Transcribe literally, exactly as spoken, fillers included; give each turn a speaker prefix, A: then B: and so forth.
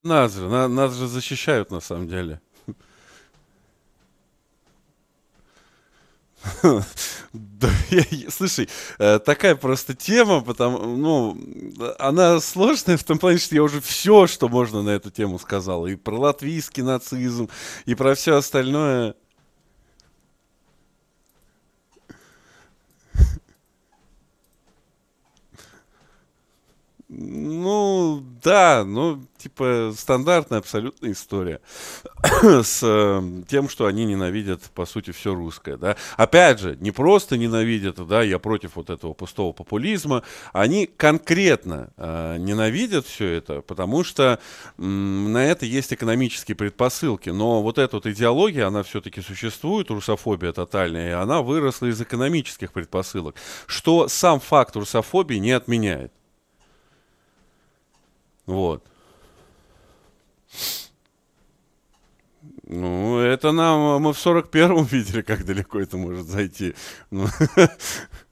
A: Нас же, на- нас же защищают на самом деле. Да, я- я- слушай, э, такая просто тема, потому, ну, э, она сложная в том плане, что я уже все, что можно на эту тему сказал, и про латвийский нацизм, и про все остальное. Ну, да, ну, типа, стандартная абсолютная история с э, тем, что они ненавидят, по сути, все русское, да. Опять же, не просто ненавидят, да, я против вот этого пустого популизма, они конкретно э, ненавидят все это, потому что м, на это есть экономические предпосылки. Но вот эта вот идеология, она все-таки существует, русофобия тотальная, и она выросла из экономических предпосылок, что сам факт русофобии не отменяет. Вот. Ну, это нам, мы в сорок первом видели, как далеко это может зайти. Ну,